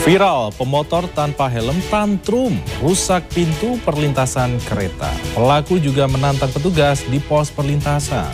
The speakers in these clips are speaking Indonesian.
Viral, pemotor tanpa helm tantrum, rusak pintu perlintasan kereta. Pelaku juga menantang petugas di pos perlintasan.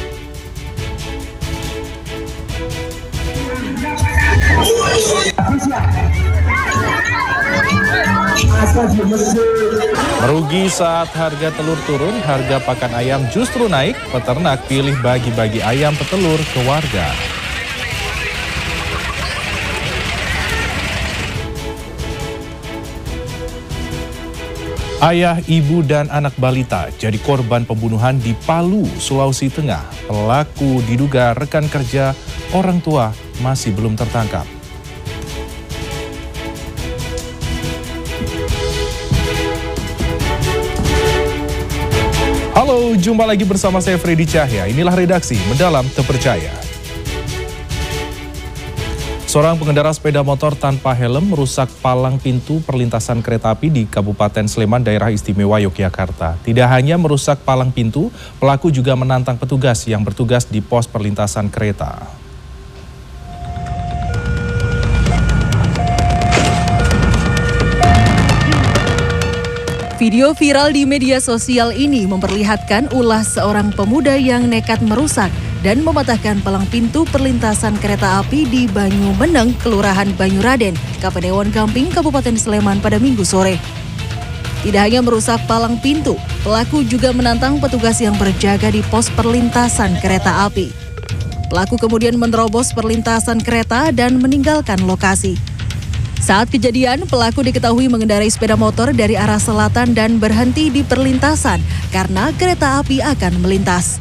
Merugi saat harga telur turun, harga pakan ayam justru naik. Peternak pilih bagi-bagi ayam petelur ke warga. Ayah, ibu, dan anak balita jadi korban pembunuhan di Palu, Sulawesi Tengah. Pelaku diduga rekan kerja orang tua masih belum tertangkap. Halo, jumpa lagi bersama saya Freddy Cahya. Inilah redaksi Mendalam Terpercaya. Seorang pengendara sepeda motor tanpa helm merusak palang pintu perlintasan kereta api di Kabupaten Sleman, Daerah Istimewa Yogyakarta. Tidak hanya merusak palang pintu, pelaku juga menantang petugas yang bertugas di pos perlintasan kereta. Video viral di media sosial ini memperlihatkan ulah seorang pemuda yang nekat merusak dan mematahkan palang pintu perlintasan kereta api di Banyumeneng, Kelurahan Banyuraden, Kapanewon Gamping, Kabupaten Sleman pada Minggu sore. Tidak hanya merusak palang pintu, pelaku juga menantang petugas yang berjaga di pos perlintasan kereta api. Pelaku kemudian menerobos perlintasan kereta dan meninggalkan lokasi. Saat kejadian, pelaku diketahui mengendarai sepeda motor dari arah selatan dan berhenti di perlintasan karena kereta api akan melintas.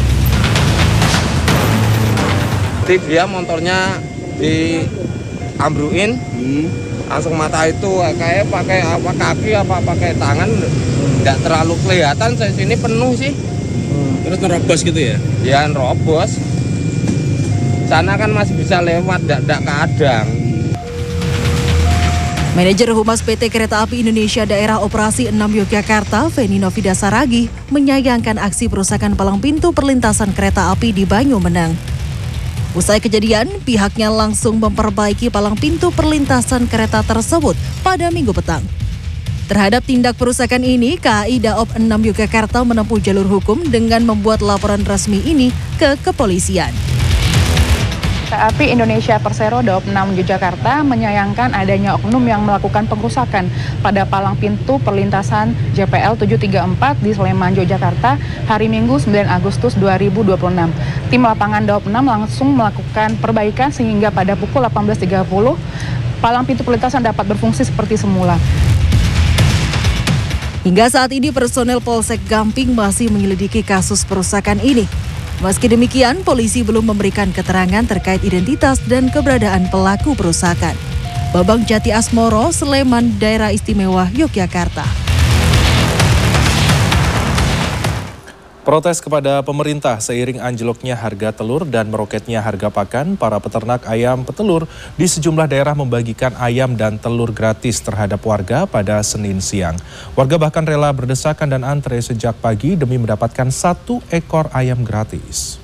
Dia motornya diambruin, langsung mata itu kayak pakai apa kaki apa pakai tangan, nggak terlalu kelihatan. Saya sini penuh sih. Terus nerobos gitu ya? Ya nerobos. Sana kan masih bisa lewat, nggak keadang. Manajer Humas PT Kereta Api Indonesia Daerah Operasi 6 Yogyakarta, Feni Novida Saragi, menyayangkan aksi perusakan palang pintu perlintasan kereta api di Banyumeneng. Usai kejadian, pihaknya langsung memperbaiki palang pintu perlintasan kereta tersebut pada Minggu petang. Terhadap tindak perusakan ini, KAI Daop 6 Yogyakarta menempuh jalur hukum dengan membuat laporan resmi ini ke kepolisian. Kereta Api Indonesia Persero Daop 6 Yogyakarta menyayangkan adanya oknum yang melakukan pengrusakan pada palang pintu perlintasan JPL 734 di Sleman, Yogyakarta hari Minggu 9 Agustus 2026. Tim lapangan Daop 6 langsung melakukan perbaikan sehingga pada pukul 18.30 palang pintu perlintasan dapat berfungsi seperti semula. Hingga saat ini personel Polsek Gamping masih menyelidiki kasus perusakan ini. Meski demikian, polisi belum memberikan keterangan terkait identitas dan keberadaan pelaku perusakan. Babang Jati Asmoro, Sleman, Daerah Istimewa Yogyakarta. Protes kepada pemerintah seiring anjloknya harga telur dan meroketnya harga pakan, para peternak ayam petelur di sejumlah daerah membagikan ayam dan telur gratis terhadap warga pada Senin siang. Warga bahkan rela berdesakan dan antre sejak pagi demi mendapatkan 1 ekor ayam gratis.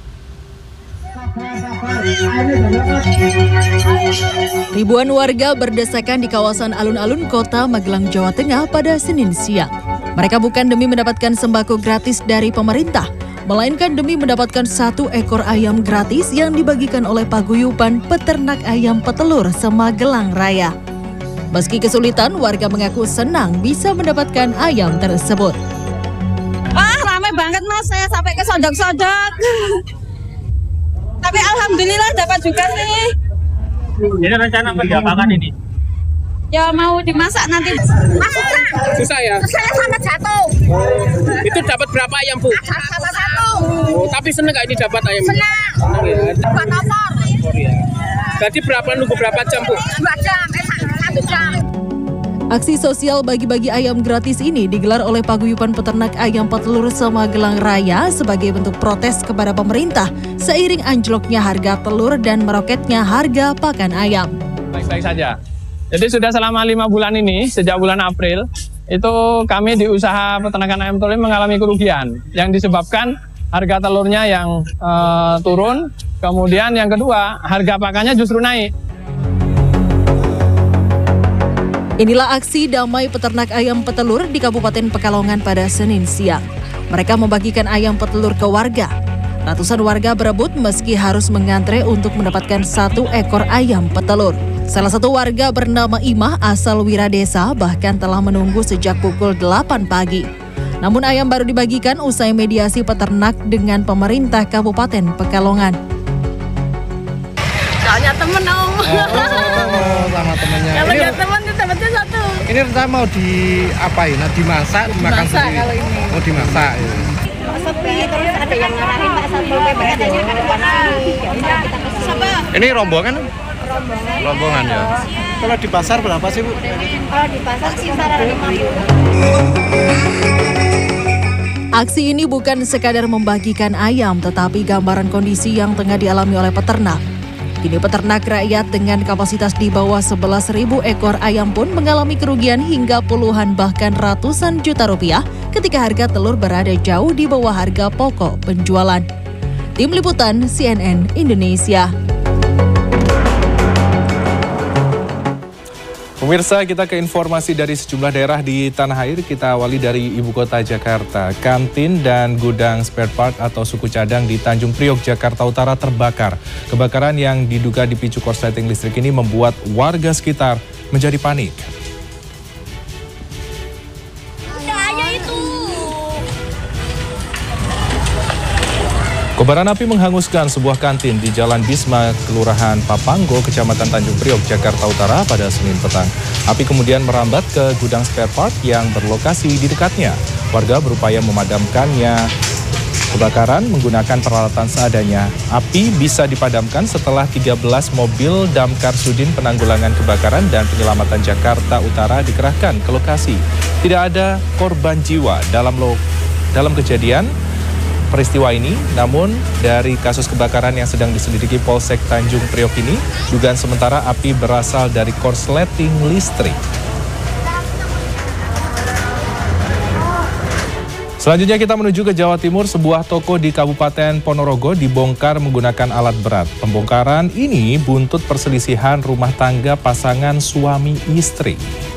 Ribuan warga berdesakan di kawasan alun-alun Kota Magelang, Jawa Tengah pada Senin siang. Mereka bukan demi mendapatkan sembako gratis dari pemerintah, melainkan demi mendapatkan 1 ekor ayam gratis yang dibagikan oleh Paguyuban Peternak Ayam Petelur Semagelang Raya. Meski kesulitan, warga mengaku senang bisa mendapatkan ayam tersebut. Wah, ramai banget Mas, saya sampai ke sodok-sodok. Tapi alhamdulillah dapat juga nih. Ini rencana berdiapakan ini? Ya mau dimasak nanti. Masak. Susah ya? Saya sangat jatuh. Itu dapat berapa ayam, Bu? Dapat 1. Oh, tapi seneng nggak ini dapat ayam? Senang. Seneng ya? Dapat opor. Jadi nunggu berapa jam, Bu? 2 jam, 1 jam. Aksi sosial bagi-bagi ayam gratis ini digelar oleh Paguyuban Peternak Ayam Petelur Semagelang Raya sebagai bentuk protes kepada pemerintah seiring anjloknya harga telur dan meroketnya harga pakan ayam. Baik-baik saja. Jadi sudah selama 5 bulan ini, sejak bulan April, itu kami di usaha peternakan ayam telur mengalami kerugian yang disebabkan harga telurnya yang turun, kemudian yang kedua harga pakannya justru naik. Inilah aksi damai peternak ayam petelur di Kabupaten Pekalongan pada Senin siang. Mereka membagikan ayam petelur ke warga. Ratusan warga berebut meski harus mengantre untuk mendapatkan 1 ekor ayam petelur. Salah satu warga bernama Imah asal Wiradesa bahkan telah menunggu sejak pukul 8 pagi. Namun ayam baru dibagikan usai mediasi peternak dengan pemerintah Kabupaten Pekalongan. Soalnya temen Om. Sama temennya. Kalau nggak temen tuh dapetnya 1. Ini rencana mau diapain? Dimasak, dimakan Masak sendiri? kalau ini. Mau dimasak ya. Sepi terus ada yang ngarahin Pak Satpol PP katanya ada warnasi. Ya udah kita kesini. Ini rombongan? Rombongan ya. Kalau di pasar berapa sih, Bu? Kalau di pasar kisaran 50. Aksi ini bukan sekadar membagikan ayam, tetapi gambaran kondisi yang tengah dialami oleh peternak. Kini peternak rakyat dengan kapasitas di bawah 11.000 ekor ayam pun mengalami kerugian hingga puluhan bahkan ratusan juta rupiah ketika harga telur berada jauh di bawah harga pokok penjualan. Tim Liputan CNN Indonesia. Pemirsa, kita ke informasi dari sejumlah daerah di tanah air. Kita awali dari ibu kota Jakarta. Kantin dan gudang spare part atau suku cadang di Tanjung Priok, Jakarta Utara terbakar. Kebakaran yang diduga dipicu korsleting listrik ini membuat warga sekitar menjadi panik. Kobaran api menghanguskan sebuah kantin di Jalan Bisma, Kelurahan Papanggo, Kecamatan Tanjung Priok, Jakarta Utara pada Senin petang. Api kemudian merambat ke gudang spare part yang berlokasi di dekatnya. Warga berupaya memadamkannya kebakaran menggunakan peralatan seadanya. Api bisa dipadamkan setelah 13 mobil damkar Sudin Penanggulangan Kebakaran dan Penyelamatan Jakarta Utara dikerahkan ke lokasi. Tidak ada korban jiwa dalam kejadian peristiwa ini, namun dari kasus kebakaran yang sedang diselidiki Polsek Tanjung Priok ini, dugaan sementara api berasal dari korsleting listrik. Selanjutnya kita menuju ke Jawa Timur. Sebuah toko di Kabupaten Ponorogo dibongkar menggunakan alat berat. Pembongkaran ini buntut perselisihan rumah tangga pasangan suami istri.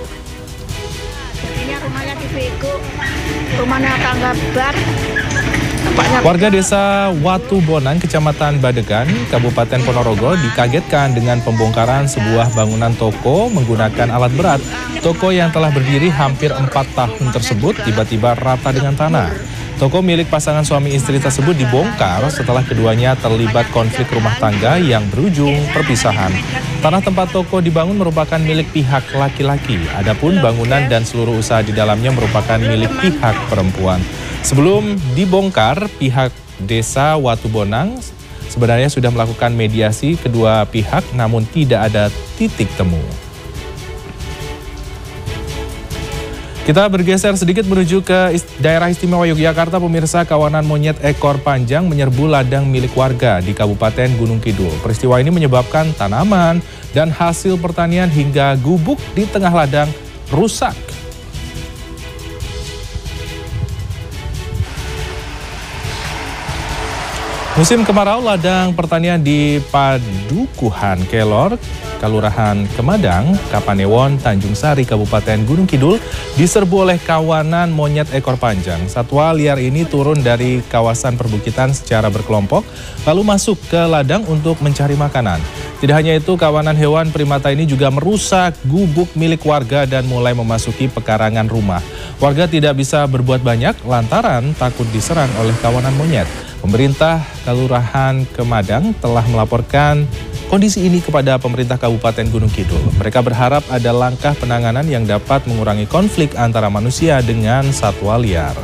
Ini rumahnya di Bego, rumahnya tangga bar. Warga desa Watu Bonang, Kecamatan Badegan, Kabupaten Ponorogo dikagetkan dengan pembongkaran sebuah bangunan toko menggunakan alat berat. Toko yang telah berdiri hampir 4 tahun tersebut tiba-tiba rata dengan tanah. Toko milik pasangan suami istri tersebut dibongkar setelah keduanya terlibat konflik rumah tangga yang berujung perpisahan. Tanah tempat toko dibangun merupakan milik pihak laki-laki, adapun bangunan dan seluruh usaha di dalamnya merupakan milik pihak perempuan. Sebelum dibongkar, pihak desa Watu Bonang sebenarnya sudah melakukan mediasi kedua pihak, namun tidak ada titik temu. Kita bergeser sedikit menuju ke daerah istimewa Yogyakarta. Pemirsa, kawanan monyet ekor panjang menyerbu ladang milik warga di Kabupaten Gunung Kidul. Peristiwa ini menyebabkan tanaman dan hasil pertanian hingga gubuk di tengah ladang rusak. Musim kemarau, ladang pertanian di Padukuhan Kelor, Kelurahan Kemadang, Kapanewon, Tanjung Sari, Kabupaten Gunung Kidul diserbu oleh kawanan monyet ekor panjang. Satwa liar ini turun dari kawasan perbukitan secara berkelompok, lalu masuk ke ladang untuk mencari makanan. Tidak hanya itu, kawanan hewan primata ini juga merusak gubuk milik warga dan mulai memasuki pekarangan rumah. Warga tidak bisa berbuat banyak lantaran takut diserang oleh kawanan monyet. Pemerintah Kelurahan Kemadang telah melaporkan kondisi ini kepada pemerintah Kabupaten Gunung Kidul. Mereka berharap ada langkah penanganan yang dapat mengurangi konflik antara manusia dengan satwa liar.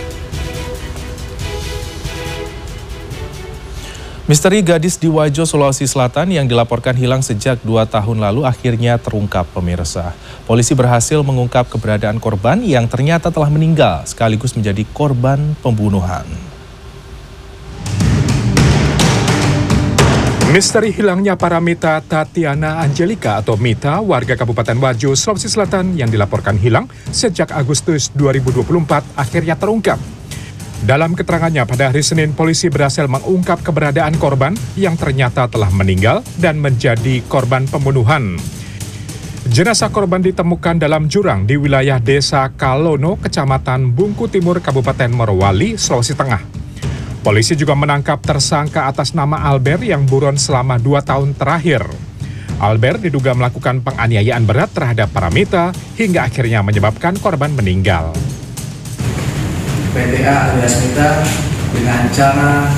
Misteri gadis di Wajo, Sulawesi Selatan yang dilaporkan hilang sejak 2 tahun lalu akhirnya terungkap, pemirsa. Polisi berhasil mengungkap keberadaan korban yang ternyata telah meninggal sekaligus menjadi korban pembunuhan. Misteri hilangnya Paramita Tatiana Angelika atau Mita, warga Kabupaten Wajo, Sulawesi Selatan yang dilaporkan hilang sejak Agustus 2024 akhirnya terungkap. Dalam keterangannya pada hari Senin, polisi berhasil mengungkap keberadaan korban yang ternyata telah meninggal dan menjadi korban pembunuhan. Jenazah korban ditemukan dalam jurang di wilayah Desa Kalono, Kecamatan Bungku Timur, Kabupaten Morowali, Sulawesi Tengah. Polisi juga menangkap tersangka atas nama Albert yang buron selama 2 tahun terakhir. Albert diduga melakukan penganiayaan berat terhadap Paramita hingga akhirnya menyebabkan korban meninggal. PTA alias Mita dengan cara